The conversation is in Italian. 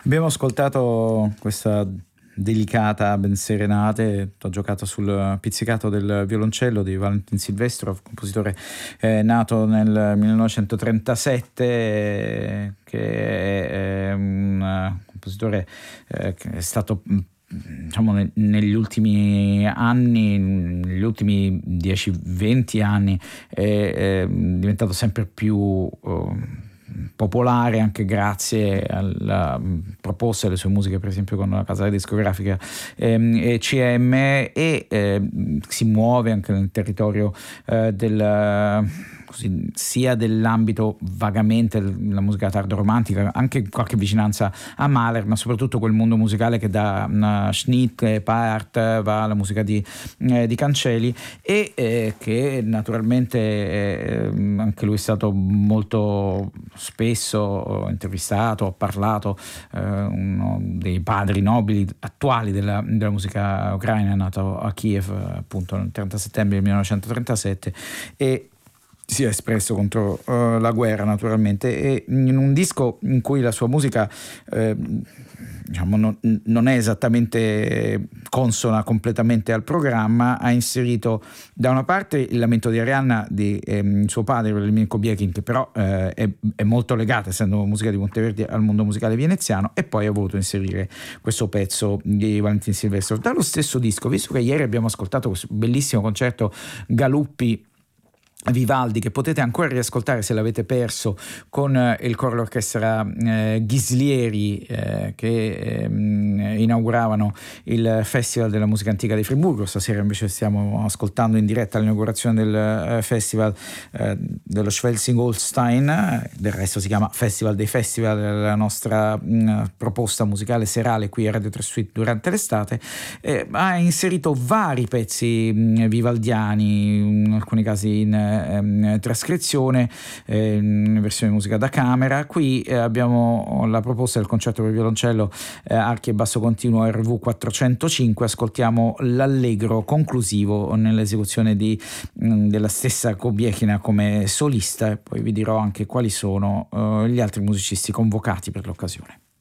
Abbiamo ascoltato questa delicata Ben Serenate, ho giocato sul pizzicato del violoncello di Valentin Silvestrov, compositore nato nel 1937, che è un compositore che è stato, diciamo, negli ultimi anni, negli ultimi 10-20 anni, è diventato sempre più popolare, anche grazie alla proposta delle sue musiche, per esempio con la casa discografica ECM, e si muove anche nel territorio sia dell'ambito vagamente della musica tardo-romantica, anche qualche vicinanza a Mahler, ma soprattutto quel mondo musicale che da Schnitt, Part va alla musica di Cancelli, e che naturalmente anche lui è stato molto spesso intervistato, ha parlato, uno dei padri nobili attuali della musica ucraina, è nato a Kiev appunto il 30 settembre 1937 e si è espresso contro la guerra, naturalmente, e in un disco in cui la sua musica diciamo non è esattamente consona completamente al programma, ha inserito da una parte il lamento di Arianna di suo padre, Vladimir Kobiekin, che però è molto legata, essendo musica di Monteverdi, al mondo musicale veneziano, e poi ha voluto inserire questo pezzo di Valentin Silvestrov dallo stesso disco. Visto che ieri abbiamo ascoltato questo bellissimo concerto Galuppi Vivaldi, che potete ancora riascoltare se l'avete perso, con il coro l'orchestra Ghislieri, che inauguravano il Festival della Musica Antica di Friburgo. Stasera invece stiamo ascoltando in diretta l'inaugurazione del Festival dello Schleswig-Holstein. Del resto si chiama Festival dei Festival, la nostra proposta musicale serale qui a Radio 3 Suite durante l'estate. Ha inserito vari pezzi vivaldiani, in alcuni casi in trascrizione, in versione musica da camera. Qui abbiamo la proposta del concerto per violoncello archi e basso continuo RV 405. Ascoltiamo l'allegro conclusivo nell'esecuzione della stessa Kobiekina come solista, e poi vi dirò anche quali sono gli altri musicisti convocati per l'occasione.